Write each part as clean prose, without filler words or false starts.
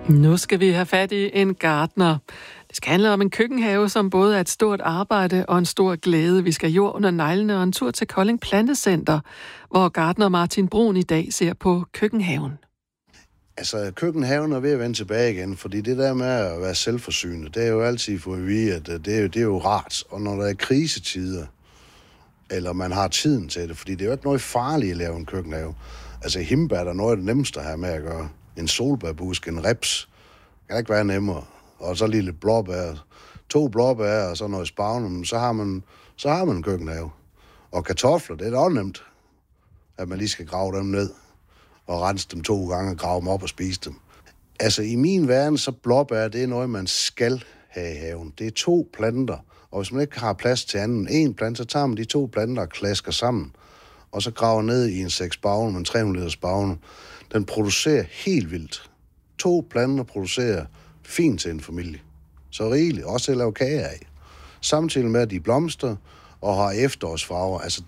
Nu skal vi have fat i en gartner. Det skal handle om en køkkenhave, som både er et stort arbejde og en stor glæde. Vi skal jord under neglene og en tur til Kolding Plantecenter, hvor gartner Martin Brun i dag ser på køkkenhaven. Altså, køkkenhaven er ved at vende tilbage igen, fordi det der med at være selvforsynende, det er jo altid for at vide, at det er jo rart. Og når der er krisetider, eller man har tiden til det, fordi det er jo ikke noget farligt at lave en køkkenhave. Altså, hindbær er noget af det nemmeste at have med at gøre. En solbærbusk, en reps, kan ikke være nemmere. Og så lige lidt blåbær, 2 blåbær og så noget spagnum, så har man en køkkenhave. Og kartofler, det er da også nemt, at man lige skal grave dem ned og rense dem 2 gange og grave dem op og spise dem. Altså i min verden, så blåbær, det er noget, man skal have i haven. Det er 2 planter, og hvis man ikke har plads til anden en plante, så tager man de 2 planter og klasker sammen, og så graver ned i en 6 spagnum, en 300 liters spagnum. Den producerer helt vildt. 2 planter producerer fint til en familie. Så rigeligt, også til at lave kage af. Samtidig med, at de blomster og har efterårsfarver. Altså,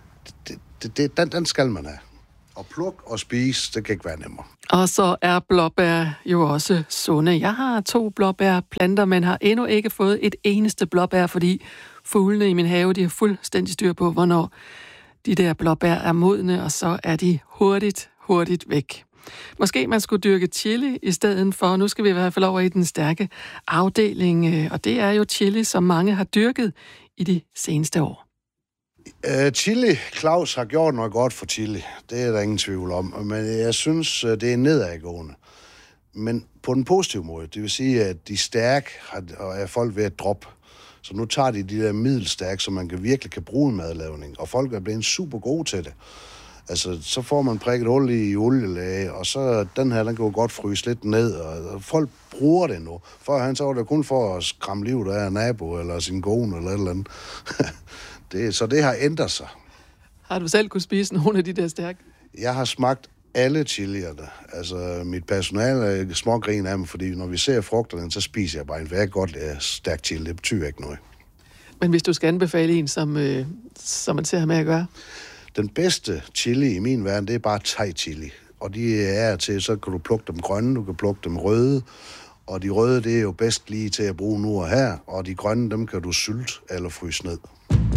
den skal man have. Og pluk og spise, det kan ikke være nemmere. Og så er blåbær jo også sunde. Jeg har 2 blåbærplanter, men har endnu ikke fået et eneste blåbær, fordi fuglene i min have, de har fuldstændig styr på, hvornår de der blåbær er modne, og så er de hurtigt væk. Måske man skulle dyrke chili i stedet for. Nu skal vi i hvert fald over i den stærke afdeling, og det er jo chili, som mange har dyrket i de seneste år. Chili, Claus har gjort noget godt for chili. Det er der ingen tvivl om. Men jeg synes, det er nedadgående. Men på den positive måde. Det vil sige, at de stærke er folk ved at droppe. Så nu tager de der middelstærke, så man virkelig kan bruge en madlavning. Og folk er blevet super gode til det. Altså, så får man prikket hul i olielag, og så den her, den kan jo godt fryse lidt ned, og folk bruger det nu. Førhen så var det kun for at skræmme livet af en nabo, eller sin kone, eller et eller andet. Så det har ændret sig. Har du selv kunne spise nogle af de der stærke? Jeg har smagt alle chilierne. Altså, mit personale er smågrin af dem, fordi når vi ser frugterne, så spiser jeg bare en. Jeg kan godt lide stærk chili, det betyder ikke noget. Men hvis du skal anbefale en, som man ser med at gøre? Den bedste chili i min verden, det er bare thai chili. Og de er til, så kan du plukke dem grønne, du kan plukke dem røde. Og de røde, det er jo bedst lige til at bruge nu og her. Og de grønne, dem kan du sylte eller fryse ned.